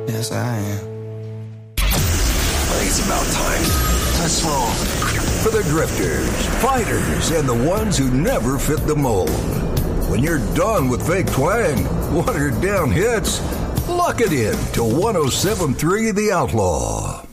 Yes, I am. I think it's about time. Let's roll. For the drifters, fighters, and the ones who never fit the mold. When you're done with fake twang, watered down hits, lock it in to 107.3 The Outlaw.